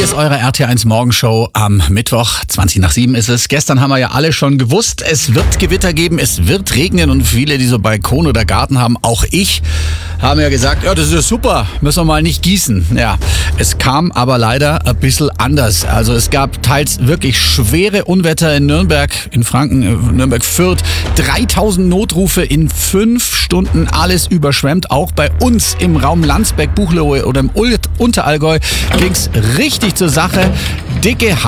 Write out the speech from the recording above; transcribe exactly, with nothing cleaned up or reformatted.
ist eure R T eins Morgenshow am Mittwoch. zwanzig nach sieben ist es. Gestern haben wir ja alle schon gewusst, es wird Gewitter geben, es wird regnen und viele, die so Balkon oder Garten haben, auch ich, haben ja gesagt, ja, das ist ja super, müssen wir mal nicht gießen. Ja, es kam aber leider ein bisschen anders. Also es gab teils wirklich schwere Unwetter in Nürnberg, in Franken, Nürnberg-Fürth, dreitausend Notrufe in fünf Stunden, alles überschwemmt. Auch bei uns im Raum Landsberg, Buchloe oder im Unterallgäu ging's richtig zur Sache. Dicke